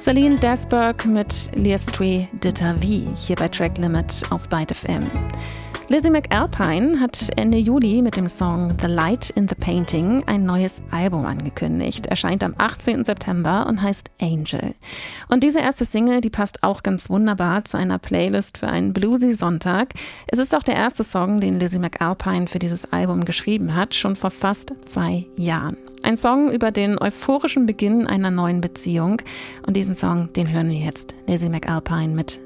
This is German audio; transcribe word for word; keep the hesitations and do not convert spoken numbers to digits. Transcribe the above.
Celine Desberg mit L'Estrie de ta vie, hier bei Track Limit auf Byte F M. Lizzie McAlpine hat Ende Juli mit dem Song The Light in the Painting ein neues Album angekündigt. Erscheint am achtzehnten September und heißt Angel. Und diese erste Single, die passt auch ganz wunderbar zu einer Playlist für einen bluesy Sonntag. Es ist auch der erste Song, den Lizzie McAlpine für dieses Album geschrieben hat, schon vor fast zwei Jahren. Ein Song über den euphorischen Beginn einer neuen Beziehung. Und diesen Song, den hören wir jetzt. Lizzie McAlpine mit